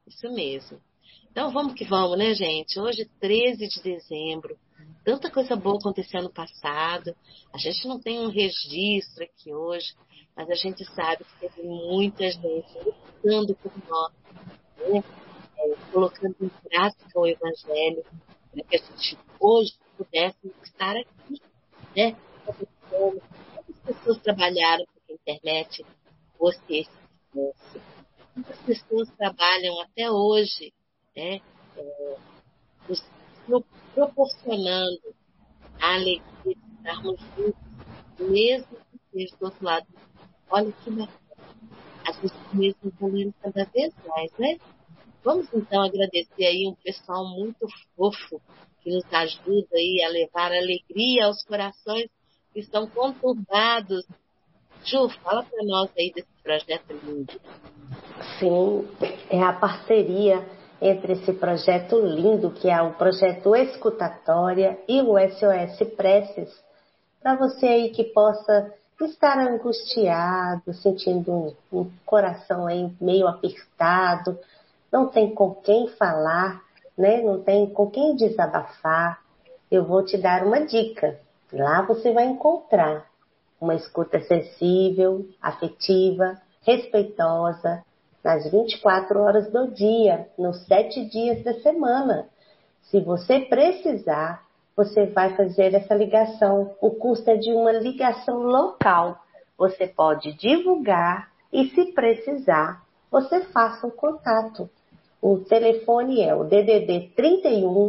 Isso mesmo. Então vamos que vamos, né, gente? Hoje, 13 de dezembro, tanta coisa boa aconteceu no passado. A gente não tem um registro aqui hoje, mas a gente sabe que teve muita gente lutando por nós, né? Colocando em prática o Evangelho, para que a gente hoje pudéssemos estar aqui, né? Quantas pessoas trabalharam para que a internet fosse esse sucesso? Muitas pessoas trabalham até hoje, né, nos proporcionando a alegria de estarmos juntos, mesmo que seja do outro lado. Olha que bacana. As pessoas mesmo evoluindo cada vez mais, né? Vamos então agradecer aí um pessoal muito fofo que nos ajuda aí a levar alegria aos corações que estão conturbados. Ju, fala para nós aí desse projeto lindo. Sim, é a parceria entre esse projeto lindo, que é o projeto Escutatória, e o SOS Preces, para você aí que possa estar angustiado, sentindo um coração aí meio apertado, não tem com quem falar, né? Não tem com quem desabafar. Eu vou te dar uma dica. Lá você vai encontrar uma escuta sensível, afetiva, respeitosa, nas 24 horas do dia, nos 7 dias da semana. Se você precisar, você vai fazer essa ligação. O custo é de uma ligação local. Você pode divulgar e, se precisar, você faça um contato. O telefone é o DDD 31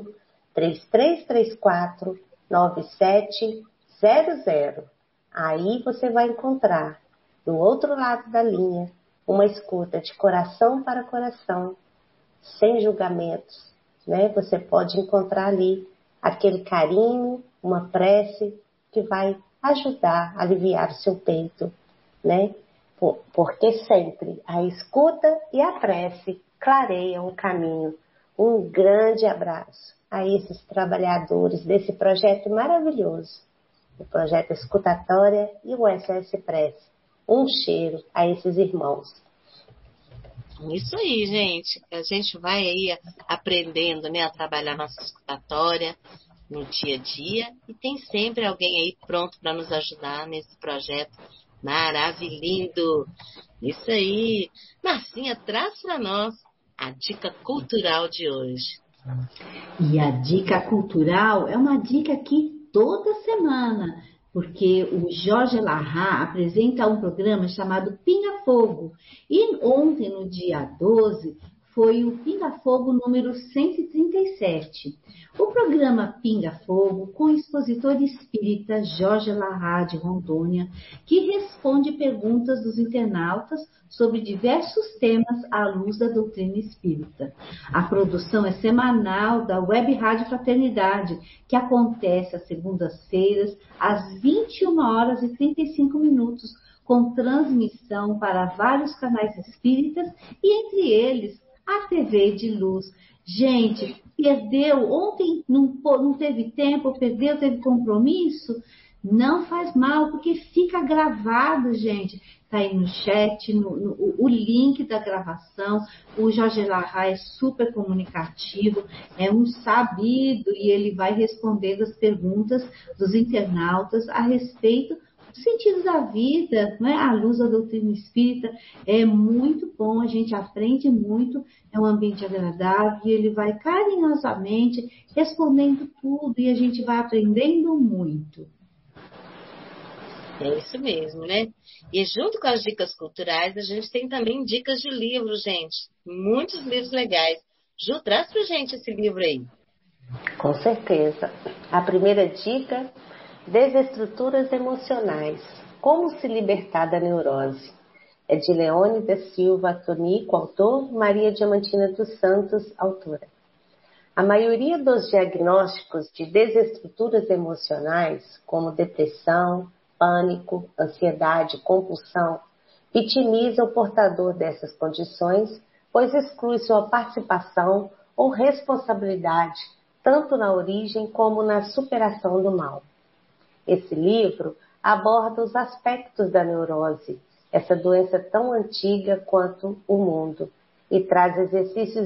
3334 9700. Aí você vai encontrar, do outro lado da linha, uma escuta de coração para coração, sem julgamentos, né? Você pode encontrar ali aquele carinho, uma prece que vai ajudar a aliviar o seu peito, né? Porque sempre a escuta e a prece clareiam o caminho. Um grande abraço a esses trabalhadores desse projeto maravilhoso, o projeto Escutatória e o SOS Prece. Um cheiro a esses irmãos. Isso aí, gente. A gente vai aí aprendendo, né, a trabalhar nossa escutatória no dia a dia e tem sempre alguém aí pronto para nos ajudar nesse projeto maravilhoso. Isso aí. Marcinha, traz para nós a dica cultural de hoje. E a dica cultural é uma dica aqui toda semana, porque o Jorge Larrat apresenta um programa chamado Pinga Fogo. E ontem, no dia 12, foi o Pinga Fogo número 137. O programa Pinga Fogo, com o expositor espírita Jorge Larrat de Rondônia, que responde perguntas dos internautas sobre diversos temas à luz da doutrina espírita. A produção é semanal da Web Rádio Fraternidade, que acontece às segundas-feiras, às 21h35, com transmissão para vários canais espíritas e, entre eles, a TV de Luz. Gente, perdeu, ontem não teve tempo, perdeu, teve compromisso? Não faz mal, porque fica gravado, gente. Está aí no chat, o link da gravação. O Jorge Larrat é super comunicativo, é um sabido e ele vai respondendo as perguntas dos internautas a respeito dos sentidos da vida, né? À luz da doutrina espírita. É muito bom, a gente aprende muito, é um ambiente agradável e ele vai carinhosamente respondendo tudo e a gente vai aprendendo muito. É isso mesmo, né? E junto com as dicas culturais, a gente tem também dicas de livros, gente. Muitos livros legais. Ju, traz pra gente esse livro aí. Com certeza. A primeira dica: Desestruturas Emocionais. Como se libertar da neurose. É de Leone da Silva Tonico, autor, Maria Diamantina dos Santos, autora. A maioria dos diagnósticos de desestruturas emocionais, como depressão, pânico, ansiedade, compulsão, vitimiza o portador dessas condições, pois exclui sua participação ou responsabilidade, tanto na origem como na superação do mal. Esse livro aborda os aspectos da neurose, essa doença tão antiga quanto o mundo, e traz exercícios